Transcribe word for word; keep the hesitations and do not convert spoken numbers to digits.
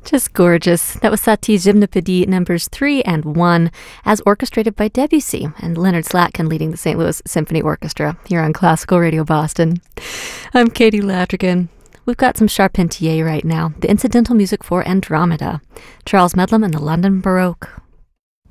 Just gorgeous. That was Satie Gymnopédie numbers three and one, as orchestrated by Debussy and Leonard Slatkin leading the Saint Louis Symphony Orchestra here on Classical Radio Boston. I'm Katie Latrigan. We've got some Charpentier right now, the incidental music for Andromeda, Charles Medlam and the London Baroque.